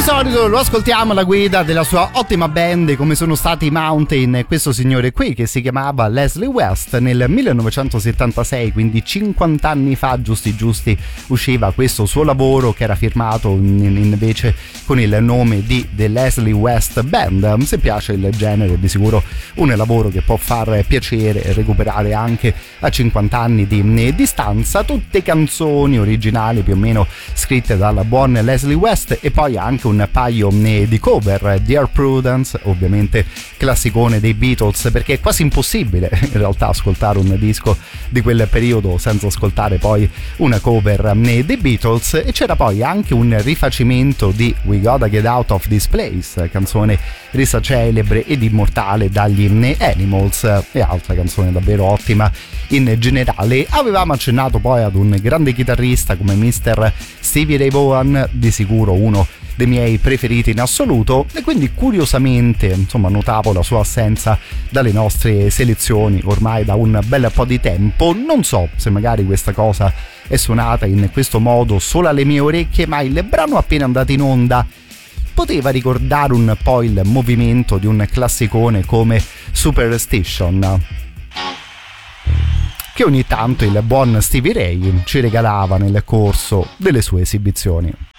solito lo ascoltiamo alla guida della sua ottima band come sono stati i Mountain, questo signore qui che si chiamava Leslie West. Nel 1976, quindi 50 anni fa giusti usciva questo suo lavoro che era firmato invece con il nome di The Leslie West Band. Se piace il genere, di sicuro un lavoro che può far piacere recuperare anche a 50 anni di distanza. Tutte canzoni originali più o meno scritte dal buon Leslie West e poi anche un paio di cover. Dear Prudence, ovviamente classicone dei Beatles, perché è quasi impossibile in realtà ascoltare un disco di quel periodo senza ascoltare poi una cover dei Beatles. E c'era poi anche un rifacimento di We Gotta Get Out of This Place, canzone resa celebre ed immortale dagli Animals, e altra canzone davvero ottima in generale. Avevamo accennato poi ad un grande chitarrista come Mr. Stevie Ray Vaughan, di sicuro uno dei miei preferiti in assoluto, e quindi curiosamente insomma notavo la sua assenza dalle nostre selezioni ormai da un bel po' di tempo. Non so se magari questa cosa è suonata in questo modo solo alle mie orecchie, ma il brano appena andato in onda poteva ricordare un po' il movimento di un classicone come Superstition, che ogni tanto il buon Stevie Ray ci regalava nel corso delle sue esibizioni.